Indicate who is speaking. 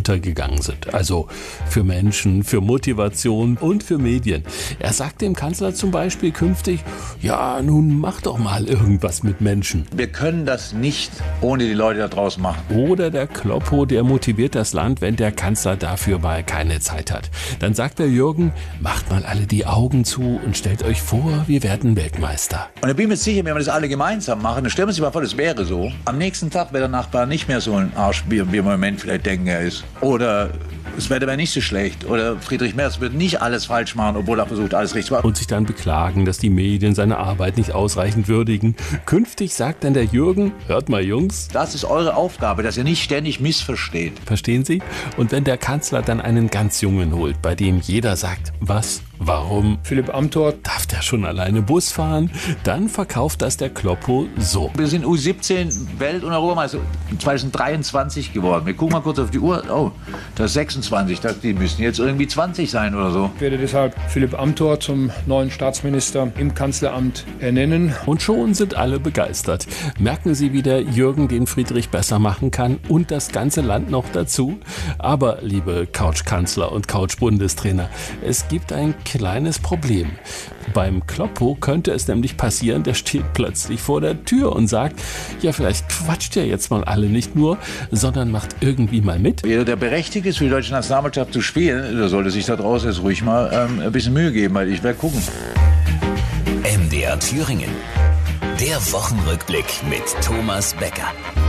Speaker 1: untergegangen sind. Also für Menschen, für Motivation und für Medien. Er sagt dem Kanzler zum Beispiel künftig, ja, nun mach doch mal irgendwas mit Menschen.
Speaker 2: Wir können das nicht ohne die Leute da draußen machen.
Speaker 1: Oder der Kloppo, der motiviert das Land, wenn der Kanzler dafür mal keine Zeit hat. Dann sagt der Jürgen, macht mal alle die Augen zu und stellt euch vor, wir werden Weltmeister.
Speaker 2: Und ich bin mir sicher, wenn wir das alle gemeinsam machen, dann stellen wir uns mal vor, das wäre so. Am nächsten Tag wäre der Nachbar nicht mehr so ein Arsch, wie wir im Moment vielleicht denken, er ist. Oder das Wetter wäre nicht so schlecht. Oder Friedrich Merz würde nicht alles falsch machen, obwohl er versucht, alles richtig zu machen.
Speaker 1: Und sich dann beklagen, dass die Medien seine Arbeit nicht ausreichend würdigen. Künftig sagt dann der Jürgen, hört mal Jungs.
Speaker 2: Das ist eure Aufgabe, dass ihr nicht ständig missversteht.
Speaker 1: Verstehen Sie? Und wenn der Kanzler dann einen ganz Jungen holt, bei dem jeder sagt, was, warum?
Speaker 3: Philipp Amthor.
Speaker 1: Darf der schon alleine Bus fahren? Dann verkauft das der Kloppo so.
Speaker 2: Wir sind U17 Welt- und Europameister 2023 geworden. Wir gucken mal kurz auf die Uhr. Oh, das ist 26. Die müssen jetzt irgendwie 20 sein oder so.
Speaker 3: Ich werde deshalb Philipp Amthor zum neuen Staatsminister im Kanzleramt ernennen.
Speaker 1: Und schon sind alle begeistert. Merken Sie, wie der Jürgen den Friedrich besser machen kann und das ganze Land noch dazu? Aber, liebe Couch-Kanzler und Couch-Bundestrainer, es gibt ein kleines Problem. Beim Kloppo könnte es nämlich passieren, der steht plötzlich vor der Tür und sagt, ja, vielleicht quatscht ihr jetzt mal alle nicht nur, sondern macht irgendwie mal mit.
Speaker 2: Jeder, der berechtigt ist, für die deutsche Nationalmannschaft zu spielen, der sollte sich da draußen jetzt ruhig mal ein bisschen Mühe geben, weil ich werde gucken.
Speaker 4: MDR Thüringen. Der Wochenrückblick mit Thomas Becker.